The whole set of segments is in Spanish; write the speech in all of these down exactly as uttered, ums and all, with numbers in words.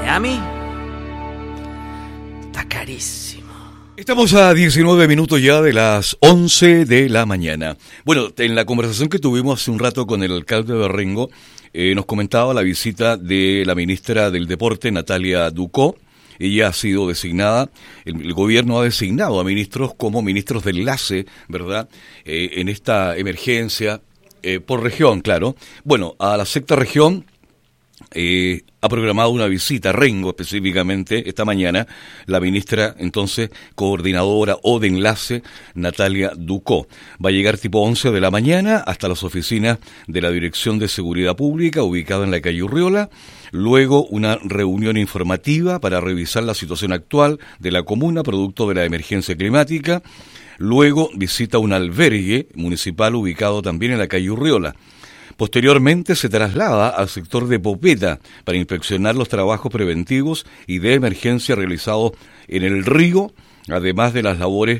Miami está carísimo. Estamos a diecinueve minutos ya de las once de la mañana. Bueno, en la conversación que tuvimos hace un rato con el alcalde de Rengo, eh, nos comentaba la visita de la ministra del Deporte, Natalia Ducó. Ella ha sido designada, el, el gobierno ha designado a ministros como ministros de enlace, ¿verdad?, eh, en esta emergencia, eh, por región, claro. Bueno, a la sexta región eh, ha programado una visita, Rengo específicamente, esta mañana, la ministra, entonces, coordinadora o de enlace, Natalia Ducó. Va a llegar tipo once de la mañana hasta las oficinas de la Dirección de Seguridad Pública, ubicada en la calle Urriola. Luego, una reunión informativa para revisar la situación actual de la comuna, producto de la emergencia climática. Luego, visita un albergue municipal ubicado también en la calle Urriola. Posteriormente se traslada al sector de Popeta para inspeccionar los trabajos preventivos y de emergencia realizados en el río, además de las labores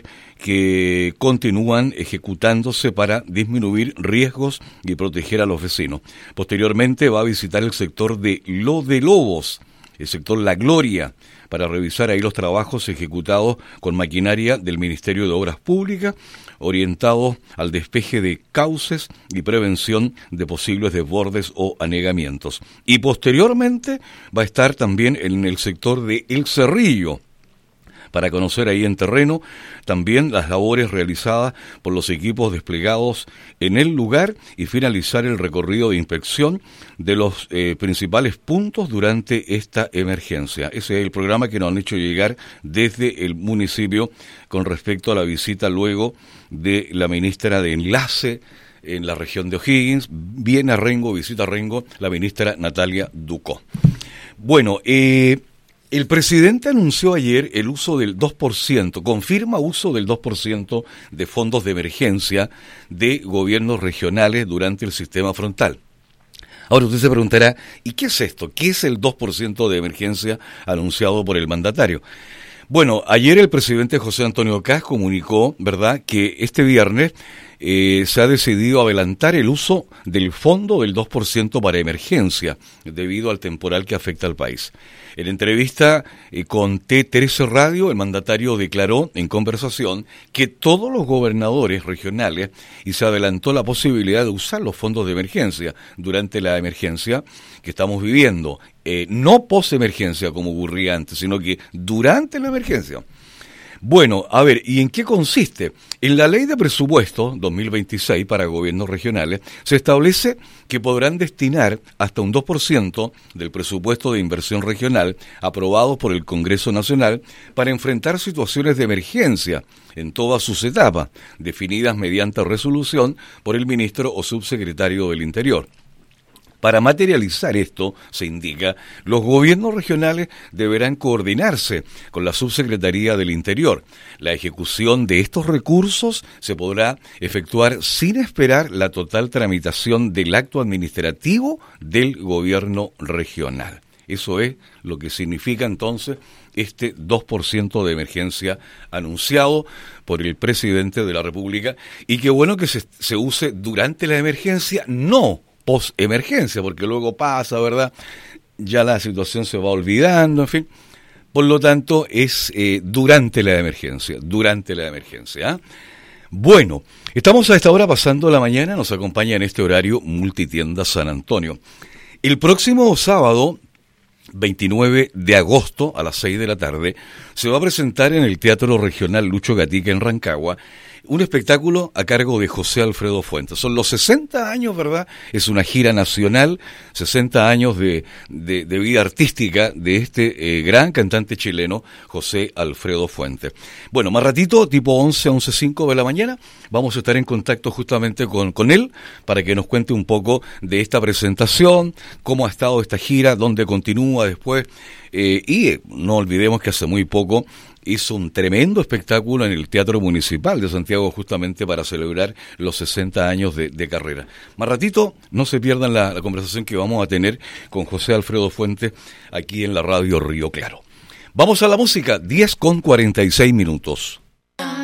que continúan ejecutándose para disminuir riesgos y proteger a los vecinos. Posteriormente va a visitar el sector de Lo de Lobos, el sector La Gloria, para revisar ahí los trabajos ejecutados con maquinaria del Ministerio de Obras Públicas, orientados al despeje de cauces y prevención de posibles desbordes o anegamientos. Y posteriormente va a estar también en el sector de El Cerrillo, para conocer ahí en terreno también las labores realizadas por los equipos desplegados en el lugar y finalizar el recorrido de inspección de los eh, principales puntos durante esta emergencia. Ese es el programa que nos han hecho llegar desde el municipio con respecto a la visita luego de la ministra de Enlace en la región de O'Higgins. Viene a Rengo, visita a Rengo, la ministra Natalia Ducó. Bueno, eh... el presidente anunció ayer el uso del dos por ciento, confirma uso del dos por ciento de fondos de emergencia de gobiernos regionales durante el sistema frontal. Ahora usted se preguntará, ¿y qué es esto? ¿Qué es el dos por ciento de emergencia anunciado por el mandatario? Bueno, ayer el presidente José Antonio Kast comunicó, ¿verdad?, que este viernes eh, se ha decidido adelantar el uso del fondo del dos por ciento para emergencia, debido al temporal que afecta al país. En entrevista eh, con T trece Radio, el mandatario declaró en conversación que todos los gobernadores regionales, y se adelantó la posibilidad de usar los fondos de emergencia durante la emergencia que estamos viviendo, eh, no post-emergencia como ocurría antes, sino que durante la emergencia. Bueno, a ver, ¿y en qué consiste? En la Ley de Presupuesto dos mil veintiséis para gobiernos regionales se establece que podrán destinar hasta un dos por ciento del presupuesto de inversión regional aprobado por el Congreso Nacional para enfrentar situaciones de emergencia en todas sus etapas, definidas mediante resolución por el ministro o subsecretario del Interior. Para materializar esto, se indica, los gobiernos regionales deberán coordinarse con la Subsecretaría del Interior. La ejecución de estos recursos se podrá efectuar sin esperar la total tramitación del acto administrativo del gobierno regional. Eso es lo que significa entonces este dos por ciento de emergencia anunciado por el presidente de la República, y qué bueno que se, se use durante la emergencia, no post-emergencia, porque luego pasa, ¿verdad? Ya la situación se va olvidando, en fin. Por lo tanto, es eh, durante la emergencia, durante la emergencia. ¿eh? Bueno, estamos a esta hora pasando la mañana, nos acompaña en este horario Multitienda San Antonio. El próximo sábado, veintinueve de agosto, a las seis de la tarde, se va a presentar en el Teatro Regional Lucho Gatica en Rancagua un espectáculo a cargo de José Alfredo Fuentes. Son los sesenta años, ¿verdad? Es una gira nacional, sesenta años de, de, de vida artística de este eh, gran cantante chileno, José Alfredo Fuentes. Bueno, más ratito, tipo once, once cinco de la mañana, vamos a estar en contacto justamente con, con él para que nos cuente un poco de esta presentación, cómo ha estado esta gira, dónde continúa después. Eh, y eh, no olvidemos que hace muy poco hizo un tremendo espectáculo en el Teatro Municipal de Santiago justamente para celebrar los sesenta años de, de carrera. Más ratito, no se pierdan la, la conversación que vamos a tener con José Alfredo Fuentes aquí en la radio Río Claro. Vamos a la música, diez con cuarenta y seis minutos.